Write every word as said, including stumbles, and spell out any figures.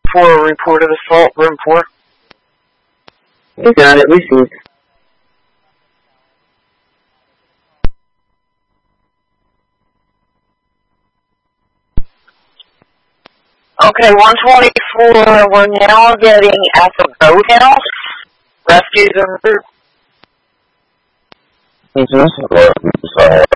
for a reported assault, room four. You got it, received. Okay, one twenty-four, we're now getting at the boathouse. Rescues are moved. He's missing.